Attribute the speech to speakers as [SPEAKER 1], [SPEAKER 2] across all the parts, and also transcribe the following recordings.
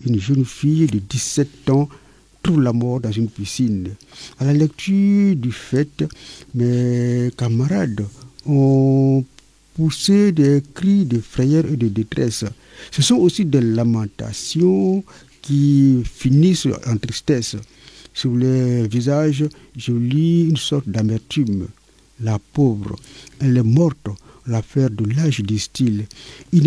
[SPEAKER 1] une jeune fille de 17 ans trouve la mort dans une piscine. À la lecture du fait, mes camarades ont poussé des cris de frayeur et de détresse. Ce sont aussi des lamentations qui finissent en tristesse. Sur les visages, je lis une sorte d'amertume. La pauvre, elle est morte, l'affaire de l'âge, disent-ils. Elle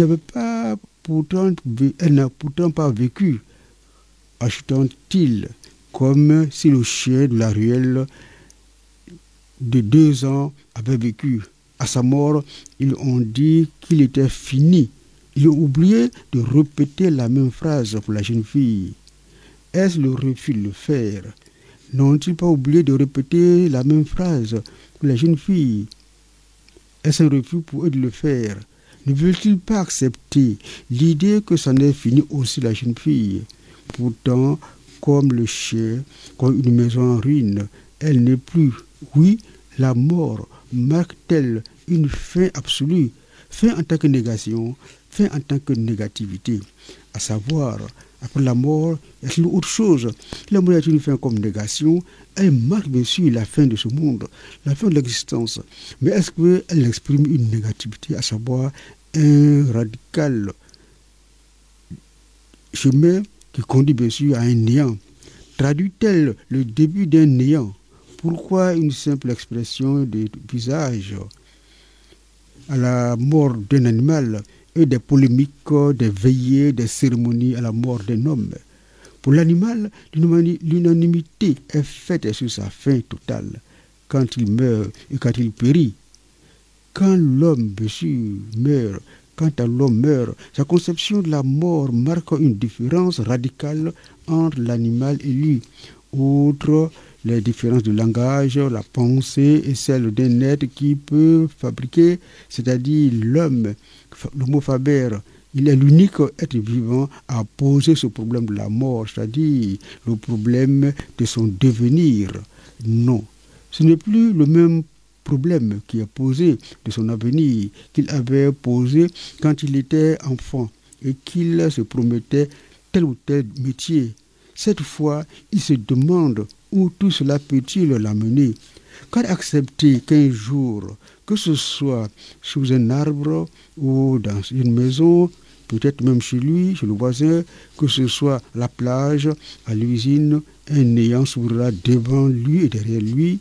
[SPEAKER 1] n'a pourtant pas vécu, ajoutant-il, comme si le chien de la ruelle de 2 ans avait vécu. À sa mort, ils ont dit qu'il était fini. Ils ont oublié de répéter la même phrase pour la jeune fille. Est-ce le refus de le faire? N'ont-ils pas oublié de répéter la même phrase pour la jeune fille? Est-ce un refus pour eux de le faire? Ne veulent-ils pas accepter l'idée que c'en est fini aussi la jeune fille? Pourtant, comme le chien, comme une maison en ruine, elle n'est plus. Oui, la mort marque-t-elle une fin absolue, fin en tant que négation, fin en tant que négativité, à savoir, après la mort, il y a autre chose. La mort est une fin comme négation, elle marque bien sûr la fin de ce monde, la fin de l'existence. Mais est-ce qu'elle exprime une négativité, à savoir un radical chemin qui conduit bien sûr à un néant? Traduit-elle le début d'un néant? Pourquoi une simple expression de visage à la mort d'un animal et des polémiques, des veillées, des cérémonies à la mort d'un homme? Pour l'animal, l'unanimité est faite sur sa fin totale quand il meurt et quand il périt. Quand l'homme, bien sûr, meurt, quand l'homme meurt, sa conception de la mort marque une différence radicale entre l'animal et lui. Outre les différences de langage, la pensée et celle d'un être qui peut fabriquer, c'est-à-dire l'homme, l'homo faber, il est l'unique être vivant à poser ce problème de la mort, c'est-à-dire le problème de son devenir. Non, ce n'est plus le même problème qui est posé de son avenir qu'il avait posé quand il était enfant et qu'il se promettait tel ou tel métier. Cette fois, il se demande où tout cela peut-il l'amener. Quand accepter qu'un jour, que ce soit sous un arbre ou dans une maison, peut-être même chez lui, chez le voisin, que ce soit à la plage, à l'usine, un néant s'ouvrira devant lui et derrière lui,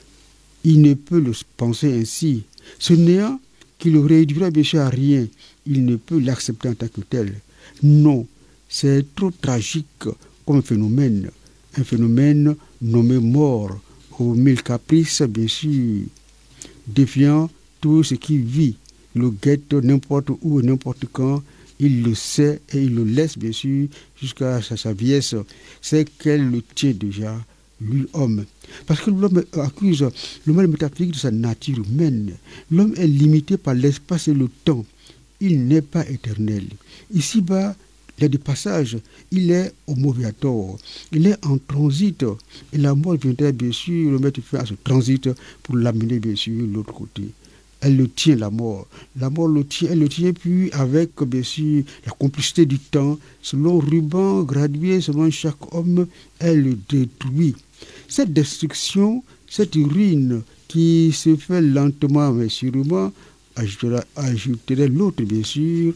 [SPEAKER 1] il ne peut le penser ainsi. Ce néant, qui le réduira bien sûr à rien, il ne peut l'accepter en tant que tel. Non, c'est trop tragique comme phénomène. Un phénomène nommé mort, aux mille caprices, bien sûr, défiant tout ce qui vit, le guette n'importe où et n'importe quand, il le sait et il le laisse, bien sûr, jusqu'à sa vieillesse. C'est qu'elle le tient déjà, lui, homme. Parce que l'homme accuse le mal métaphysique de sa nature humaine. L'homme est limité par l'espace et le temps. Il n'est pas éternel. Ici-bas, il y a des passages. Il est homo viator. Il est en transit. Et la mort viendrait, bien sûr, le mettre fin à ce transit pour l'amener, bien sûr, de l'autre côté. Elle le tient, la mort. La mort le tient, elle le tient, puis avec, bien sûr, la complicité du temps, selon ruban gradué, selon chaque homme, elle le détruit. Cette destruction, cette ruine qui se fait lentement mais sûrement, ajouterait l'autre, bien sûr,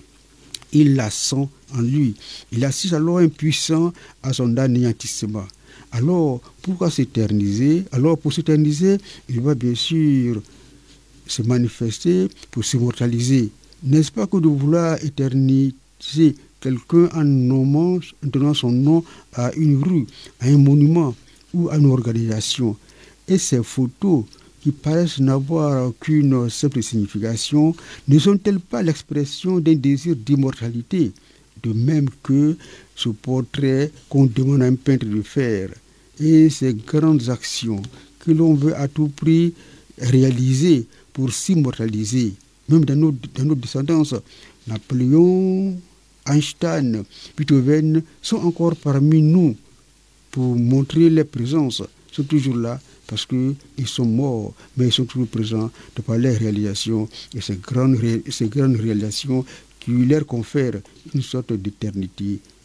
[SPEAKER 1] il la sent en lui. Il assiste alors impuissant à son anéantissement. Alors, pourquoi s'éterniser? Alors, pour s'éterniser, il va bien sûr se manifester pour s'immortaliser. N'est-ce pas que de vouloir éterniser quelqu'un en donnant son nom à une rue, à un monument ou à une organisation? Et ces photos qui paraissent n'avoir qu'une simple signification, ne sont-elles pas l'expression d'un désir d'immortalité? De même que ce portrait qu'on demande à un peintre de faire et ces grandes actions que l'on veut à tout prix réaliser pour s'immortaliser, même dans notre descendance. Napoléon, Einstein, Beethoven sont encore parmi nous pour montrer leur présence. Ils sont toujours là parce qu'ils sont morts, mais ils sont toujours présents de par leurs réalisations et ces grandes réalisations qui leur confèrent une sorte d'éternité